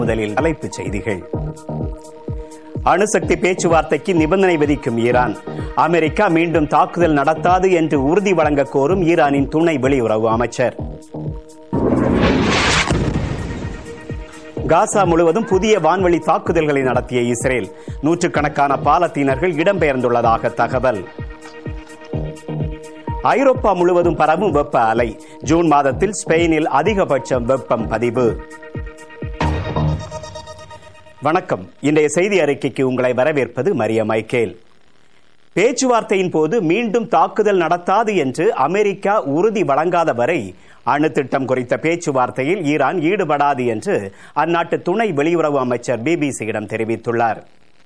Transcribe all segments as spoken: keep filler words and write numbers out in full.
முதலில் தலைப்புச் செய்திகள். அணுசக்தி பேச்சுவார்த்தைக்கு நிபந்தனை விதிக்கும் ஈரான். அமெரிக்கா மீண்டும் தாக்குதல் நடத்தாது என்று உறுதி வழங்க கோரும் ஈரானின் துணை வெளியுறவு அமைச்சர். காசா முழுவதும் புதிய வான்வழி தாக்குதல்களை நடத்திய இஸ்ரேல். நூற்றுக்கணக்கான பாலஸ்தீனர்கள் இடம்பெயர்ந்துள்ளதாக தகவல். ஐரோப்பா முழுவதும் பரவும் வெப்ப அலை. ஜூன் மாதத்தில் ஸ்பெயினில் அதிகபட்ச வெப்பம் பதிவு. வணக்கம். இன்றைய செய்தி அறிக்கைக்கு உங்களை வரவேற்பது மரியா மைக்கேல். பேச்சுவார்த்தையின் போது மீண்டும் தாக்குதல் நடத்தாது என்று அமெரிக்கா உறுதி வழங்காத வரை அணு திட்டம் குறித்த பேச்சுவார்த்தையில் ஈரான் ஈடுபடாது என்று அந்நாட்டு துணை வெளியுறவு அமைச்சர் பிபிசியிடம் தெரிவித்துள்ளார்.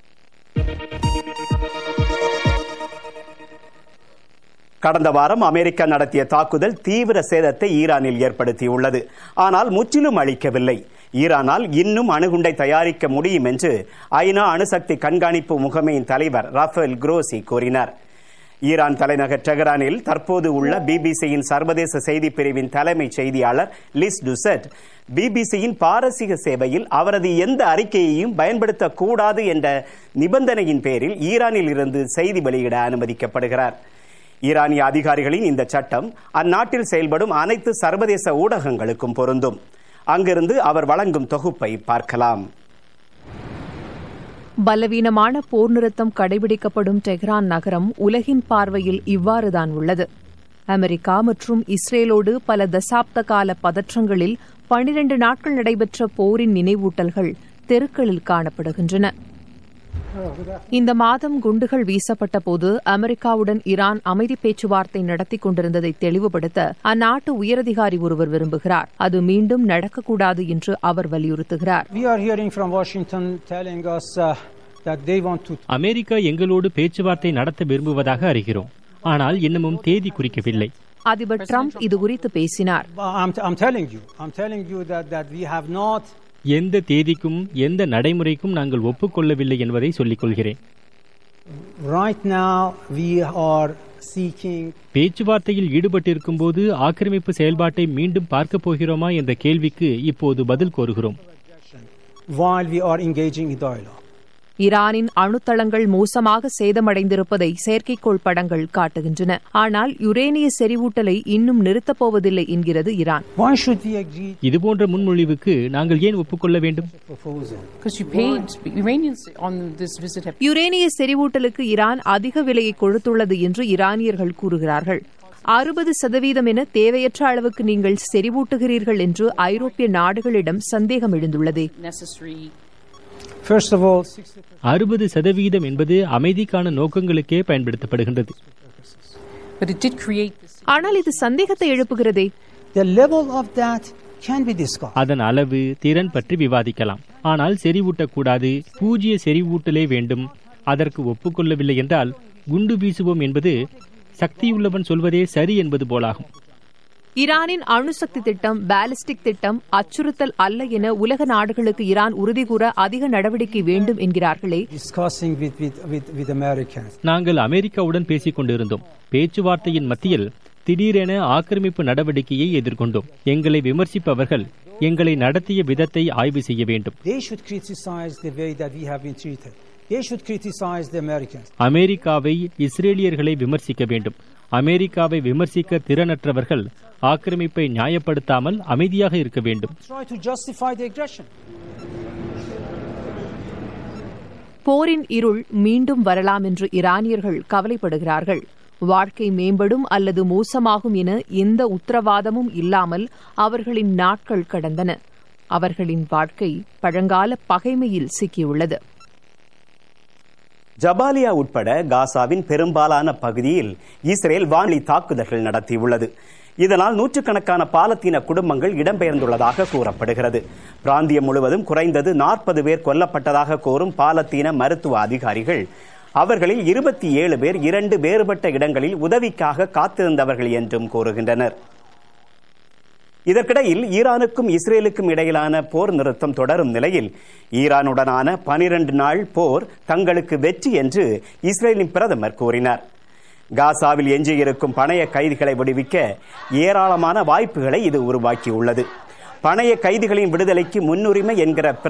கடந்த வாரம் அமெரிக்கா நடத்திய தாக்குதல் தீவிர சேதத்தை ஈரானில் ஏற்படுத்தியுள்ளது. ஆனால் முற்றிலும் அளிக்கவில்லை. ஈரானால் இன்னும் அணுகுண்டை தயாரிக்க முடியும் என்று ஐநா அணுசக்தி கண்காணிப்பு முகமையின் தலைவர் ரஃபேல் குரோசி கூறினார். ஈரான் தலைநகர் டெஹரானில் தற்போது உள்ள பிபிசியின் சர்வதேச செய்தி பிரிவின் தலைமை செய்தியாளர் லிஸ் டுசெட் பிபிசியின் பாரசீக சேவையில் அவரது எந்த அறிக்கையையும் பயன்படுத்தக்கூடாது என்ற நிபந்தனையின் பேரில் ஈரானில் இருந்து செய்தி வெளியிட அனுமதிக்கப்படுகிறார். ஈரானிய அதிகாரிகளின் இந்த சட்டம் அந்நாட்டில் செயல்படும் அனைத்து சர்வதேச ஊடகங்களுக்கும் பொருந்தும். அங்கிருந்து அவர் வழங்கும் தொகுப்பை பார்க்கலாம். பலவீனமான போர் நிறுத்தம் கடைபிடிக்கப்படும் டெஹ்ரான் நகரம் உலகின் பார்வையில் இவ்வாறுதான் உள்ளது. அமெரிக்கா மற்றும் இஸ்ரேலோடு பல தசாப்த கால பதற்றங்களில் பனிரண்டு நாட்கள் நடைபெற்ற போரின் நினைவூட்டல்கள் தெருக்களில் காணப்படுகின்றன. இந்த மாதம் குண்டுகள் வீசப்பட்ட போது அமெரிக்காவுடன் ஈரான் அமைதி பேச்சுவார்த்தை நடத்தி கொண்டிருந்ததை தெளிவுபடுத்த அந்நாட்டு உயரதிகாரி ஒருவர் விரும்புகிறார். அது மீண்டும் நடக்கக்கூடாது என்று அவர் வலியுறுத்துகிறார். அமெரிக்கா எங்களோடு பேச்சுவார்த்தை நடத்த விரும்புவதாக அறிகிறோம். ஆனால் இன்னமும் தேதி குறிக்கவில்லை. அதிபர் டிரம்ப் இது குறித்து பேசினார். எந்த தேதிக்கும் எந்த நடைமுறைக்கும் நாங்கள் ஒப்புக்கொள்ளவில்லை என்பதை சொல்லிக் கொள்கிறேன். பேச்சுவார்த்தையில் ஈடுபட்டிருக்கும் போது ஆக்கிரமிப்பு செயல்பாட்டை மீண்டும் பார்க்கப் போகிறோமா என்ற கேள்விக்கு இப்போது பதில் கோருகிறோம். ஈரானின் அணுத்தளங்கள் மோசமாக சேதமடைந்திருப்பதை செயற்கைக்கோள் படங்கள் காட்டுகின்றன. ஆனால் யுரேனிய செறிவூட்டலை இன்னும் நிறுத்தப் போவதில்லை என்கிறது ஈரான். இதுபோன்ற முன்மொழிவுக்கு நாங்கள் ஏன் ஒப்புக்கொள்ள வேண்டும்? யுரேனிய செறிவூட்டலுக்கு ஈரான் அதிக விலையை கொடுத்துள்ளது என்று ஈரானியர்கள் கூறுகிறார்கள். அறுபது சதவீதம் என தேவையற்ற அளவுக்கு நீங்கள் செறிவூட்டுகிறீர்கள் என்று ஐரோப்பிய நாடுகளிடம் சந்தேகம் எழுந்துள்ளது. அறுபது சதவீதம் என்பது அமைதிக்கான நோக்கங்களுக்கே பயன்படுத்தப்படுகின்றது. ஆனால் இது சந்தேகத்தை எழுப்புகிறதே. அதன் அளவு, திறன் பற்றி விவாதிக்கலாம். ஆனால் செறிவூட்டக்கூடாது, பூஜ்ய செறிவூட்டலே வேண்டும். அதற்கு ஒப்புக்கொள்ளவில்லை என்றால் குண்டு வீசுவோம் என்பது சக்தியுள்ளவன் சொல்வதே சரி என்பது போலாகும். ஈரானின் அணுசக்தி திட்டம் பாலிஸ்டிக் திட்டம் அச்சுறுத்தல் அல்ல என உலக நாடுகளுக்கு ஈரான் உறுதி கூற அதிக நடவடிக்கை வேண்டும் என்கிறார்களே. நாங்கள் அமெரிக்காவுடன் பேசிக் கொண்டிருந்தோம். பேச்சுவார்த்தையின் மத்தியில் திடீரென ஆக்கிரமிப்பு நடவடிக்கையை எதிர்கொண்டோம். எங்களை விமர்சிப்பவர்கள் எங்களை நடத்திய விதத்தை ஆய்வு செய்ய வேண்டும். அமெரிக்காவை, இஸ்ரேலியர்களை விமர்சிக்க வேண்டும். அமெரிக்காவை விமர்சிக்க திறனற்றவர்கள் ஆக்கிரமிப்பை நியாயப்படுத்தாமல் அமைதியாக இருக்க வேண்டும். போரின் இருள் மீண்டும் வரலாம் என்று ஈரானியர்கள் கவலைப்படுகிறார்கள். வாழ்க்கை மேம்படும் அல்லது மோசமாகும் என எந்த உத்தரவாதமும் இல்லாமல் அவர்களின் நாட்கள் கடந்தன. அவர்களின் வாழ்க்கை பழங்கால பகைமையில் சிக்கியுள்ளது. ஜபாலியா உட்பட காசாவின் பெரும்பாலான பகுதியில் இஸ்ரேல் வான்வழி தாக்குதல்கள் நடத்தியுள்ளது. இதனால் நூற்றுக்கணக்கான பாலஸ்தீன குடும்பங்கள் இடம்பெயர்ந்துள்ளதாக கூறப்படுகிறது. பிராந்தியம் முழுவதும் குறைந்தது நாற்பது பேர் கொல்லப்பட்டதாக கூறும் பாலஸ்தீன மருத்துவ அதிகாரிகள் அவர்களில் இருபத்தி ஏழு பேர் இரண்டு வேறுபட்ட இடங்களில் உதவிக்காக காத்திருந்தவர்கள் என்றும் கூறுகின்றனர். இதற்கிடையில் ஈரானுக்கும் இஸ்ரேலுக்கும் இடையிலான போர் நிறுத்தம் தொடரும் நிலையில் ஈரானுடனான பனிரண்டு நாள் போர் தங்களுக்கு வெற்றி என்று இஸ்ரேலின் பிரதமர் கூறினார். காசாவில் எஞ்சியிருக்கும் பணைய கைதிகளை விடுவிக்க ஏராளமான வாய்ப்புகளை இது உருவாக்கியுள்ளது. பணைய கைதிகளின் விடுதலைக்கு முன்னுரிமை என்கிற